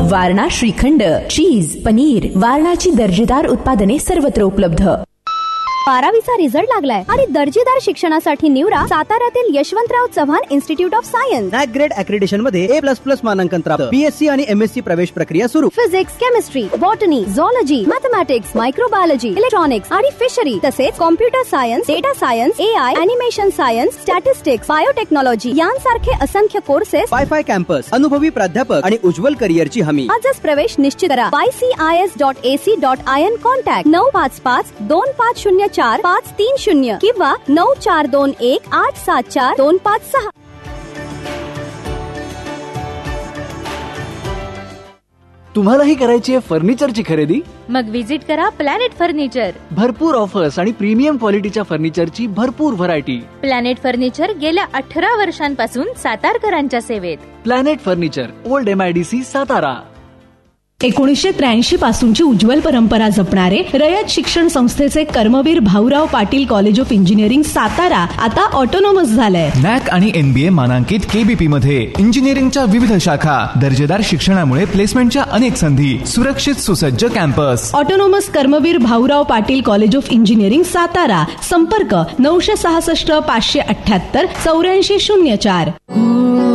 वारणा श्रीखंड, चीज, पनीर, वारणाची दर्जेदार उत्पादने सर्वत्र उपलब्ध. 12वीचा रिझल्ट लागलाय आणि दर्जेदार शिक्षणासाठी निवडा साताऱ्यातील Yashwantrao Chavan institute of science. NAAC grade accreditation मध्ये A++ मानांकन प्राप्त. BSc आणि MSc प्रवेश प्रक्रिया सुरू. Physics, chemistry, botany, झॉलॉजी, mathematics, microbiology, electronics आणि फिशरी, तसेच computer science, data science, AI, animation science, statistics, biotechnology यांसारखे असंख्य कोर्सेस. वायफाय कॅम्पस, अनुभवी प्राध्यापक आणि उज्ज्वल करिअरची हमी. आजच प्रवेश निश्चित करा. ycis.ac.in. कॉन्टॅक्ट 955-2504-530 किंवा 9421-874-256. तुम्हालाही करायची आहे फर्निचरची खरेदी? मग विजिट करा प्लॅनेट फर्निचर. भरपूर ऑफर्स आणि प्रीमियम क्वालिटीच्या फर्निचरची भरपूर व्हरायटी. प्लॅनेट फर्निचर गेल्या 18 वर्षांपासून सातारकरांच्या सेवेत. Planet furniture, old MIDC, Satara. 1983 पासूनची उज्ज्वल परंपरा जपणारे रयत शिक्षण संस्थेचे Karmaveer Bhaurao Patil college of engineering Satara आता ऑटोनॉमस झालंय. नॅक आणि NBA मानांकित KBP मध्ये इंजिनिअरिंगच्या विविध शाखा, दर्जेदार शिक्षणामुळे प्लेसमेंटच्या अनेक संधी, सुरक्षित सुसज्ज campus. Autonomous Karmaveer Bhaurao Patil college of engineering Satara. संपर्क 966 578 8404.